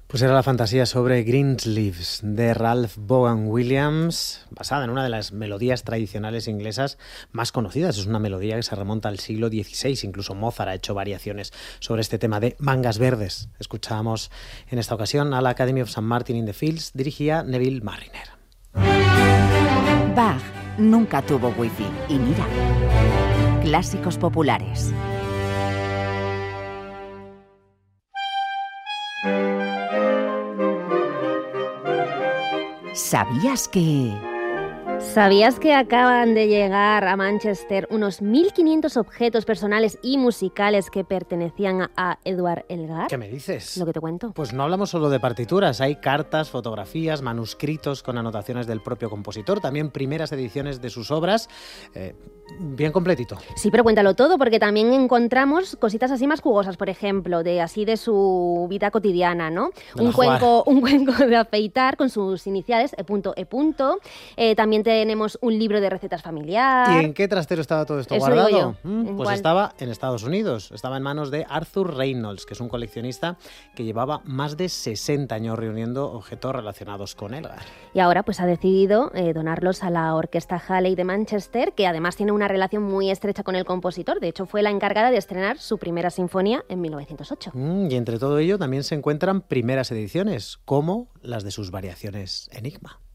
Pues era la fantasía sobre Greensleeves de Ralph Vaughan Williams, basada en una de las melodías tradicionales inglesas más conocidas. Es una melodía que se remonta al siglo XVI. Incluso Mozart ha hecho variaciones sobre este tema de mangas verdes. Escuchábamos en esta ocasión a la Academy of St. Martin in the Fields, dirigía Neville Marriner. Bach nunca tuvo wifi. Y mira, clásicos populares. ¿Sabías que...? ¿Sabías que acaban de llegar a Manchester unos 1.500 objetos personales y musicales que pertenecían a Edward Elgar? ¿Qué me dices? Lo que te cuento. Pues no hablamos solo de partituras, hay cartas, fotografías, manuscritos con anotaciones del propio compositor, también primeras ediciones de sus obras, bien completito. Sí, pero cuéntalo todo, porque también encontramos cositas así más jugosas, por ejemplo, de su vida cotidiana, ¿no? Un cuenco de afeitar con sus iniciales, E.E. También tenemos un libro de recetas familiar. ¿Y en qué trastero estaba todo esto Eso guardado? digo yo. Pues estaba en Estados Unidos, estaba en manos de Arthur Reynolds, que es un coleccionista que llevaba más de 60 años reuniendo objetos relacionados con Elgar. Y ahora pues ha decidido donarlos a la Orquesta Halley de Manchester, que además tiene una relación muy estrecha con el compositor. De hecho, fue la encargada de estrenar su primera sinfonía en 1908. Y entre todo ello también se encuentran primeras ediciones, como las de sus variaciones Enigma.